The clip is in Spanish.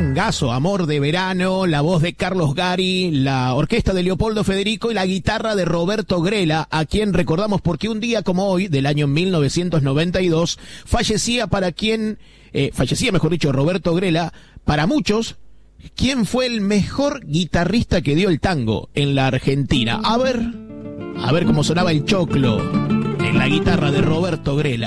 tangazo, Amor de Verano, la voz de Carlos Gari, la orquesta de Leopoldo Federico y la guitarra de Roberto Grela, a quien recordamos porque un día como hoy, del año 1992, fallecía mejor dicho, Roberto Grela. Para muchos, ¿quién fue el mejor guitarrista que dio el tango en la Argentina? A ver cómo sonaba el choclo en la guitarra de Roberto Grela.